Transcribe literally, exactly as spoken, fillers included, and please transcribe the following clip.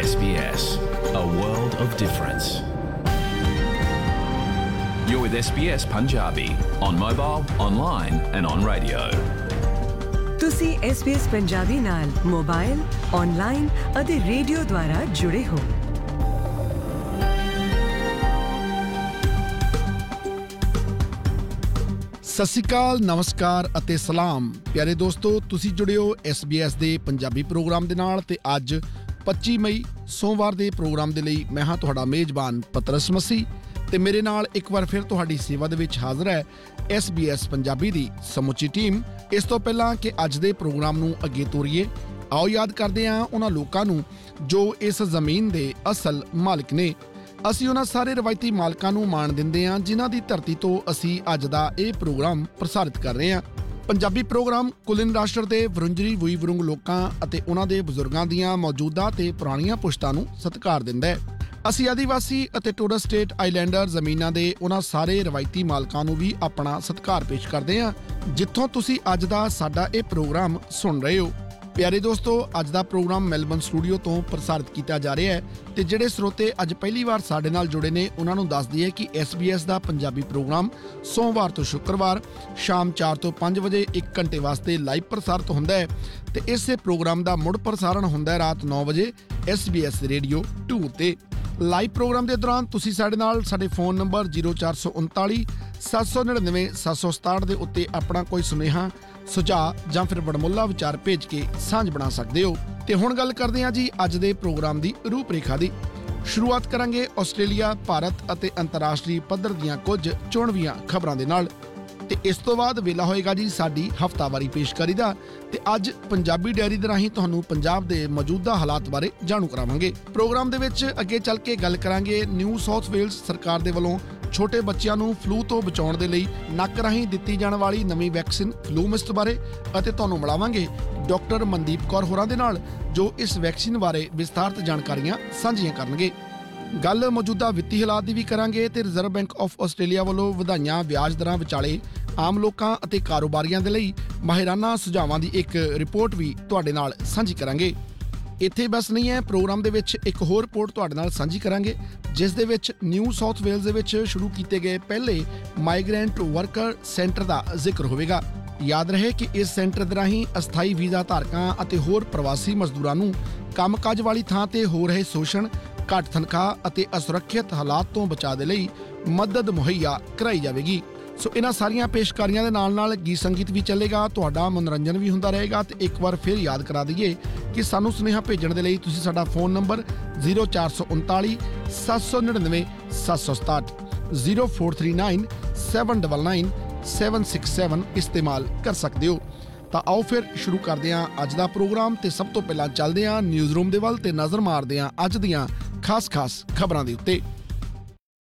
S B S, a world of difference. You're with S B S Punjabi on mobile, online and on radio. ਤੁਸੀਂ S B S Punjabi ਨਾਲ mobile, online ਅਤੇ radio ਦੁਆਰਾ ਜੁੜੇ ਹੋ। ਸਤਿ ਸ਼੍ਰੀ ਅਕਾਲ, ਨਮਸਕਾਰ ਅਤੇ ਸਲਾਮ ਪਿਆਰੇ ਦੋਸਤੋ, ਤੁਸੀਂ ਜੁੜੇ ਹੋ S B S ਦੇ ਪੰਜਾਬੀ ਪ੍ਰੋਗਰਾਮ ਦੇ ਨਾਲ ਤੇ ਅੱਜ ਪੱਚੀ ਮਈ ਸੋਮਵਾਰ ਦੇ ਪ੍ਰੋਗਰਾਮ ਦੇ ਲਈ ਮੈਂ ਹਾਂ ਤੁਹਾਡਾ ਮੇਜ਼ਬਾਨ ਪਤਰਸ ਮਸੀਹ ਤੇ ਮੇਰੇ ਨਾਲ ਇੱਕ ਵਾਰ ਫਿਰ ਤੁਹਾਡੀ ਸੇਵਾ ਦੇ ਵਿੱਚ ਹਾਜ਼ਰ ਹੈ S B S ਪੰਜਾਬੀ ਦੀ ਸਮੁੱਚੀ ਟੀਮ। ਇਸ ਤੋਂ ਪਹਿਲਾਂ ਕਿ ਅੱਜ ਦੇ ਪ੍ਰੋਗਰਾਮ ਨੂੰ ਅੱਗੇ ਤੋਰੀਏ, ਆਓ ਯਾਦ ਕਰਦੇ ਹਾਂ ਉਹਨਾਂ ਲੋਕਾਂ ਨੂੰ ਜੋ ਇਸ ਜ਼ਮੀਨ ਦੇ ਅਸਲ ਮਾਲਕ ਨੇ। ਅਸੀਂ ਉਹਨਾਂ ਸਾਰੇ ਰਵਾਇਤੀ ਮਾਲਕਾਂ ਨੂੰ ਮਾਣ ਦਿੰਦੇ ਹਾਂ ਜਿਨ੍ਹਾਂ ਦੀ ਧਰਤੀ ਤੋਂ ਅਸੀਂ ਅੱਜ ਦਾ ਇਹ ਪ੍ਰੋਗਰਾਮ ਪ੍ਰਸਾਰਿਤ ਕਰ ਰਹੇ ਹਾਂ। ਪੰਜਾਬੀ ਪ੍ਰੋਗਰਾਮ ਕੁਲੀਨ ਰਾਸ਼ਟਰ ਦੇ ਵਰੁੰਜਰੀ ਵੂਈ ਵਰੁੰਗ ਲੋਕਾਂ ਅਤੇ ਉਹਨਾਂ ਦੇ ਬਜ਼ੁਰਗਾਂ ਦੀਆਂ ਮੌਜੂਦਾ ਤੇ ਪੁਰਾਣੀਆਂ ਪੁਸ਼ਤਾਂ ਨੂੰ ਸਤਿਕਾਰ ਦਿੰਦਾ ਹੈ। ਅਸੀਂ ਆਦੀਵਾਸੀ ਅਤੇ ਟੋਰਸ ਸਟੇਟ ਆਈਲੈਂਡਰ ਜ਼ਮੀਨਾਂ ਦੇ ਉਹਨਾਂ ਸਾਰੇ ਰਵਾਇਤੀ ਮਾਲਕਾਂ ਨੂੰ ਵੀ ਆਪਣਾ ਸਤਿਕਾਰ ਪੇਸ਼ ਕਰਦੇ ਹਾਂ ਜਿੱਥੋਂ ਤੁਸੀਂ ਅੱਜ ਦਾ ਸਾਡਾ ਇਹ ਪ੍ਰੋਗਰਾਮ ਸੁਣ ਰਹੇ ਹੋ। ਪਿਆਰੇ ਦੋਸਤੋ, ਅੱਜ ਦਾ ਪ੍ਰੋਗਰਾਮ ਮੈਲਬਨ ਸਟੂਡੀਓ ਤੋਂ ਪ੍ਰਸਾਰਿਤ ਕੀਤਾ ਜਾ ਰਿਹਾ ਹੈ ਤੇ ਜਿਹੜੇ ਸਰੋਤੇ ਅੱਜ ਪਹਿਲੀ ਵਾਰ ਸਾਡੇ ਨਾਲ ਜੁੜੇ ਨੇ ਉਹਨਾਂ ਨੂੰ ਦੱਸ ਦਈਏ ਕਿ S B S ਦਾ ਪੰਜਾਬੀ ਪ੍ਰੋਗਰਾਮ ਸੋਮਵਾਰ ਤੋਂ ਸ਼ੁੱਕਰਵਾਰ ਸ਼ਾਮ ਚਾਰ ਤੋਂ ਪੰਜ ਵਜੇ ਇੱਕ ਘੰਟੇ ਵਾਸਤੇ ਲਾਈਵ ਪ੍ਰਸਾਰਿਤ ਹੁੰਦਾ ਹੈ ਤੇ ਇਸੇ ਪ੍ਰੋਗਰਾਮ ਦਾ ਮੁੜ ਪ੍ਰਸਾਰਣ ਹੁੰਦਾ ਹੈ ਰਾਤ ਨੌ ਵਜੇ S B S radio to ਤੇ। ਲਾਈਵ ਪ੍ਰੋਗਰਾਮ ਦੇ ਦੌਰਾਨ ਤੁਸੀਂ ਸਾਡੇ ਨਾਲ ਸਾਡੇ ਫੋਨ ਨੰਬਰ ਜ਼ੀਰੋ ਚਾਰ ਸੌ ਉਨਤਾਲੀ ਸੱਤ ਸੌ ਨੜਿਨਵੇਂ ਸੱਤ ਸੌ ਸਤਾਹਠ ਦੇ ਉੱਤੇ ਆਪਣਾ ਕੋਈ ਸੁਨੇਹਾ, ਸੁਝਾਅ ਜਾਂ ਫਿਰ ਵਡਮੁੱਲਾ ਵਿਚਾਰ ਭੇਜ ਕੇ ਸਾਂਝ ਬਣਾ ਸਕਦੇ ਹੋ। ਤੇ ਹੁਣ ਗੱਲ ਕਰਦੇ ਹਾਂ ਜੀ ਅੱਜ ਦੇ ਪ੍ਰੋਗਰਾਮ ਦੀ ਰੂਪਰੇਖਾ ਦੀ। ਸ਼ੁਰੂਆਤ ਕਰਾਂਗੇ ਆਸਟ੍ਰੇਲੀਆ, ਭਾਰਤ ਅਤੇ ਅੰਤਰਰਾਸ਼ਟਰੀ ਪੱਧਰ ਦੀਆਂ ਕੁਝ ਚੋਣਵੀਆਂ ਖਬਰਾਂ ਦੇ ਨਾਲ ਤੇ ਇਸ ਤੋਂ ਬਾਅਦ ਵੇਲਾ ਹੋਏਗਾ ਜੀ ਸਾਡੀ ਹਫ਼ਤਾਵਾਰੀ ਪੇਸ਼ਕਾਰੀ ਦਾ ਤੇ ਅੱਜ ਪੰਜਾਬੀ ਡਾਇਰੀ ਦੇ ਰਾਹੀਂ ਤੁਹਾਨੂੰ ਪੰਜਾਬ ਦੇ ਮੌਜੂਦਾ ਹਾਲਾਤ ਬਾਰੇ ਜਾਣੂ ਕਰਾਵਾਂਗੇ। ਪ੍ਰੋਗਰਾਮ ਦੇ ਵਿੱਚ ਅੱਗੇ ਚੱਲ ਕੇ ਗੱਲ ਕਰਾਂਗੇ ਨਿਊ ਸਾਊਥ ਵੇਲਜ਼ ਸਰਕਾਰ ਦੇ ਵੱਲੋਂ ਛੋਟੇ ਬੱਚਿਆਂ ਨੂੰ ਫਲੂ ਤੋਂ ਬਚਾਉਣ ਦੇ ਲਈ ਨੱਕ ਰਾਹੀਂ ਦਿੱਤੀ ਜਾਣ ਵਾਲੀ ਨਵੀਂ ਵੈਕਸੀਨ ਫਲੂ ਮਿਸਟ ਬਾਰੇ ਅਤੇ ਤੁਹਾਨੂੰ ਮਿਲਾਵਾਂਗੇ ਡਾਕਟਰ ਮਨਦੀਪ ਕੌਰ ਹੋਰਾਂ ਦੇ ਨਾਲ ਜੋ ਇਸ ਵੈਕਸੀਨ ਬਾਰੇ ਵਿਸਥਾਰਤ ਜਾਣਕਾਰੀਆਂ ਸਾਂਝੀਆਂ ਕਰਨਗੇ। ਗੱਲ ਮੌਜੂਦਾ ਵਿੱਤੀ ਹਾਲਾਤ ਦੀ ਵੀ ਕਰਾਂਗੇ ਤੇ ਰਿਜ਼ਰਵ ਬੈਂਕ ਆਫ ਆਸਟ੍ਰੇਲੀਆ ਵੱਲੋਂ ਵਧਾਈਆਂ ਵਿਆਜ ਦਰਾਂ ਵਿਚਾਲੇ ਆਮ ਲੋਕਾਂ ਅਤੇ ਕਾਰੋਬਾਰੀਆਂ ਦੇ ਲਈ ਮਾਹਿਰਾਨਾ ਸੁਝਾਵਾਂ ਦੀ ਇੱਕ ਰਿਪੋਰਟ ਵੀ ਤੁਹਾਡੇ ਨਾਲ ਸਾਂਝੀ ਕਰਾਂਗੇ। ਇੱਥੇ ਬਸ ਨਹੀਂ ਹੈ, ਪ੍ਰੋਗਰਾਮ ਦੇ ਵਿੱਚ ਇੱਕ ਹੋਰ ਰਿਪੋਰਟ ਤੁਹਾਡੇ ਨਾਲ ਸਾਂਝੀ ਕਰਾਂਗੇ ਜਿਸ ਦੇ ਵਿੱਚ ਨਿਊ ਸਾਊਥ ਵੇਲਜ਼ ਦੇ ਵਿੱਚ ਸ਼ੁਰੂ ਕੀਤੇ ਗਏ ਪਹਿਲੇ ਮਾਈਗ੍ਰੈਂਟ ਵਰਕਰ ਸੈਂਟਰ ਦਾ ਜ਼ਿਕਰ ਹੋਵੇਗਾ। ਯਾਦ ਰਹੇ ਕਿ ਇਸ ਸੈਂਟਰ ਦੇ ਰਾਹੀਂ ਅਸਥਾਈ ਵੀਜ਼ਾ ਧਾਰਕਾਂ ਅਤੇ ਹੋਰ ਪ੍ਰਵਾਸੀ ਮਜ਼ਦੂਰਾਂ ਨੂੰ ਕੰਮਕਾਜ ਵਾਲੀ ਥਾਂ ਤੇ ਹੋ ਰਹੇ ਸ਼ੋਸ਼ਣ, ਘੱਟ ਤਨਖਾਹ ਅਤੇ ਅਸੁਰੱਖਿਅਤ ਹਾਲਾਤ ਤੋਂ ਬਚਾਅ ਦੇ ਲਈ ਮਦਦ ਮੁਹੱਈਆ ਕਰਾਈ ਜਾਵੇਗੀ। ਸੋ ਇਹਨਾਂ ਸਾਰੀਆਂ ਪੇਸ਼ਕਾਰੀਆਂ ਦੇ ਨਾਲ ਨਾਲ ਗੀਤ ਸੰਗੀਤ ਵੀ ਚੱਲੇਗਾ, ਤੁਹਾਡਾ ਮਨੋਰੰਜਨ ਵੀ ਹੁੰਦਾ ਰਹੇਗਾ ਤੇ ਇੱਕ ਵਾਰ ਫਿਰ ਯਾਦ ਕਰਾ ਦਈਏ ਕਿ ਸਾਨੂੰ ਸੁਨੇਹਾ ਭੇਜਣ ਦੇ ਲਈ ਤੁਸੀਂ ਸਾਡਾ ਫੋਨ ਨੰਬਰ ਜ਼ੀਰੋ ਚਾਰ ਸੌ ਉਨਤਾਲੀ ਸੱਤ ਸੌ ਨੜਿਨਵੇਂ ਸੱਤ ਸੌ ਸਤਾਹਠ zero four three nine seven nine nine seven six seven ਇਸਤੇਮਾਲ ਕਰ ਸਕਦੇ ਹੋ। ਤਾਂ ਆਓ ਫਿਰ ਸ਼ੁਰੂ ਕਰਦੇ ਹਾਂ ਅੱਜ ਦਾ ਪ੍ਰੋਗਰਾਮ ਤੇ ਸਭ ਤੋਂ ਪਹਿਲਾਂ ਚੱਲਦੇ ਹਾਂ ਨਿਊਜ਼ ਰੂਮ ਦੇ ਵੱਲ ਤੇ ਨਜ਼ਰ ਮਾਰਦੇ ਹਾਂ ਅੱਜ ਦੀਆਂ ਖਾਸ ਖਾਸ ਖਬਰਾਂ ਦੇ ਉੱਤੇ।